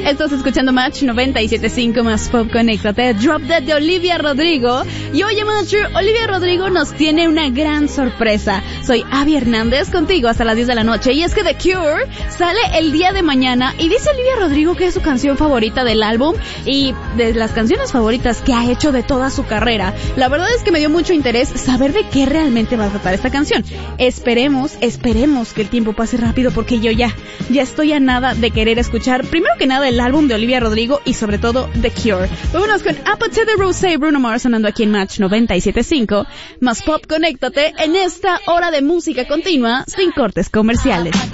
Estás escuchando Match 97.5 más Pop. Conéctate. Drop Dead de Olivia Rodrigo. Y oye, Match, Olivia Rodrigo nos tiene una gran sorpresa. Soy Abby Hernández, contigo hasta las 10 de la noche. Y es que The Cure sale el día de mañana y dice Olivia Rodrigo que es su canción favorita del álbum y de las canciones favoritas que ha hecho de toda su carrera. La verdad es que me dio mucho interés saber de qué realmente va a tratar esta canción. Esperemos que el tiempo pase rápido porque yo ya estoy a nada de querer escuchar primero que nada el álbum de Olivia Rodrigo y sobre todo The Cure. Vámonos con Apathy de Rosé, Bruno Mars sonando aquí en Match 97.5 más Pop. Conéctate en esta hora de música continua sin cortes comerciales.